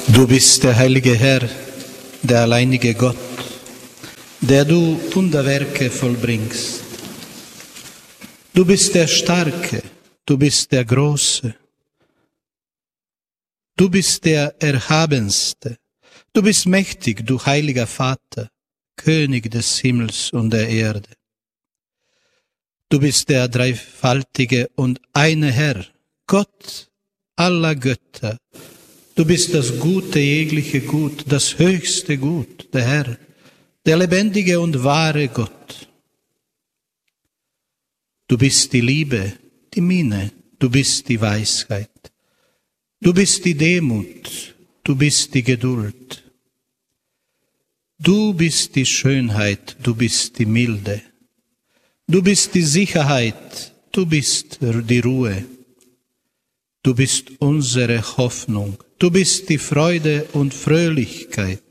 Du bist der heilige Herr, der alleinige Gott, der du Wunderwerke vollbringst. Du bist der Starke, du bist der Große, du bist der Erhabenste, du bist mächtig, du heiliger Vater, König des Himmels und der Erde. Du bist der dreifaltige und eine Herr, Gott aller Götter. Du bist das Gute, jegliche Gut, das höchste Gut, der Herr, der lebendige und wahre Gott. Du bist die Liebe, die Miene, du bist die Weisheit, du bist die Demut, du bist die Geduld. Du bist die Schönheit, du bist die Milde, du bist die Sicherheit, du bist die Ruhe. Du bist unsere Hoffnung, du bist die Freude und Fröhlichkeit.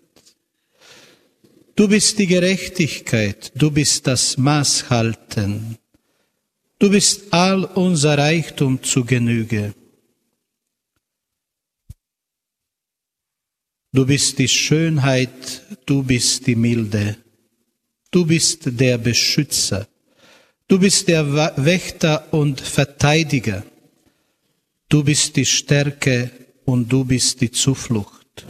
Du bist die Gerechtigkeit, du bist das Maßhalten. Du bist all unser Reichtum zu Genüge. Du bist die Schönheit, du bist die Milde. Du bist der Beschützer. Du bist der Wächter und Verteidiger. Du bist die Stärke und du bist die Zuflucht.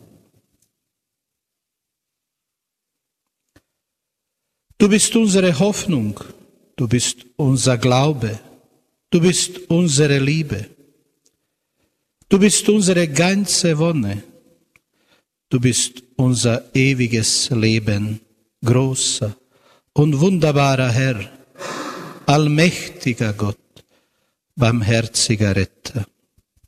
Du bist unsere Hoffnung, du bist unser Glaube, du bist unsere Liebe. Du bist unsere ganze Wonne, du bist unser ewiges Leben, großer und wunderbarer Herr, allmächtiger Gott, barmherziger Retter.